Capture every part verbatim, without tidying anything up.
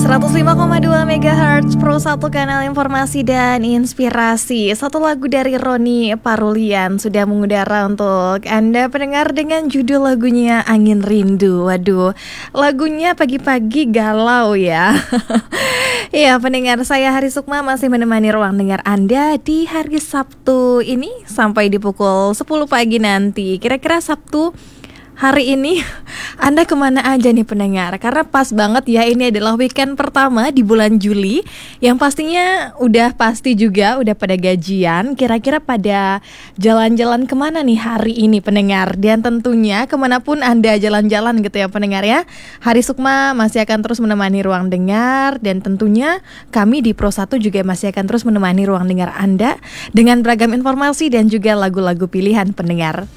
seratus lima koma dua megahertz Pro satu kanal informasi dan inspirasi. Satu lagu dari Roni Parulian sudah mengudara untuk Anda pendengar dengan judul lagunya Angin Rindu. Waduh, lagunya pagi-pagi galau ya. Iya, pendengar, saya Hari Sukma masih menemani ruang dengar Anda di hari Sabtu ini sampai di pukul sepuluh pagi nanti. Kira-kira Sabtu hari ini Anda kemana aja nih pendengar? Karena pas banget ya, ini adalah weekend pertama di bulan Juli, yang pastinya udah pasti juga udah pada gajian. Kira-kira pada jalan-jalan kemana nih hari ini pendengar? Dan tentunya kemanapun Anda jalan-jalan gitu ya pendengar ya, Hari Sukma masih akan terus menemani ruang dengar. Dan tentunya kami di Pro satu juga masih akan terus menemani ruang dengar Anda dengan beragam informasi dan juga lagu-lagu pilihan pendengar.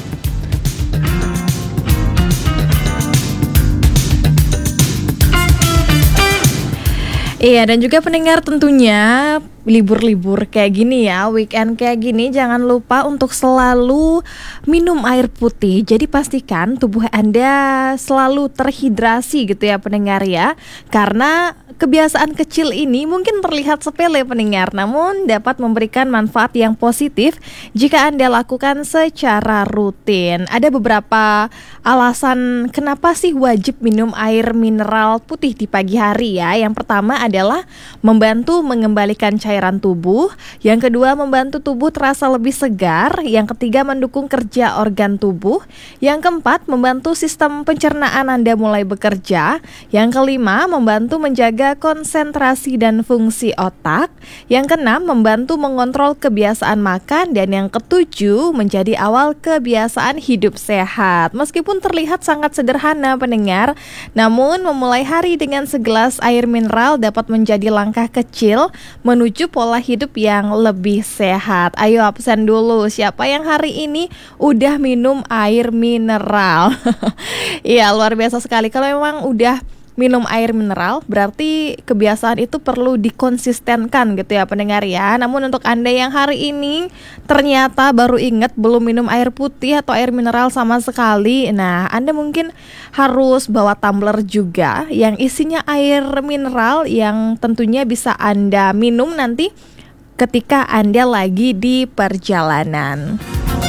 Iya, dan juga pendengar, tentunya libur-libur kayak gini ya, weekend kayak gini, jangan lupa untuk selalu minum air putih. Jadi pastikan tubuh Anda selalu terhidrasi gitu ya pendengar ya. Karena kebiasaan kecil ini mungkin terlihat sepele pendengar, namun dapat memberikan manfaat yang positif jika Anda lakukan secara rutin. Ada beberapa alasan kenapa sih wajib minum air mineral putih di pagi hari ya. Yang pertama adalah membantu mengembalikan cairan tubuh. Yang kedua, membantu tubuh terasa lebih segar. Yang ketiga, mendukung kerja organ tubuh. Yang keempat, membantu sistem pencernaan Anda mulai bekerja. Yang kelima, membantu menjaga konsentrasi dan fungsi otak. Yang keenam, membantu mengontrol kebiasaan makan. Dan yang ketujuh, menjadi awal kebiasaan hidup sehat. Meskipun terlihat sangat sederhana pendengar, namun memulai hari dengan segelas air mineral dapat menjadi langkah kecil menuju pola hidup yang lebih sehat. Ayo absen dulu, siapa yang hari ini udah minum air mineral? Iya, luar biasa sekali. Kalau memang udah minum air mineral, berarti kebiasaan itu perlu dikonsistenkan gitu ya pendengar ya. Namun untuk Anda yang hari ini ternyata baru ingat belum minum air putih atau air mineral sama sekali, nah Anda mungkin harus bawa tumbler juga yang isinya air mineral yang tentunya bisa Anda minum nanti ketika Anda lagi di perjalanan.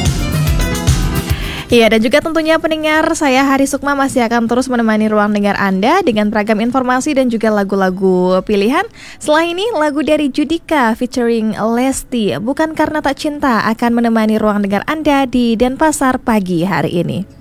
Iya, dan juga tentunya pendengar, saya Hari Sukma masih akan terus menemani ruang dengar Anda dengan beragam informasi dan juga lagu-lagu pilihan. Setelah ini, lagu dari Judika featuring Lesti, Bukan Karena Tak Cinta, akan menemani ruang dengar Anda di Denpasar pagi hari ini.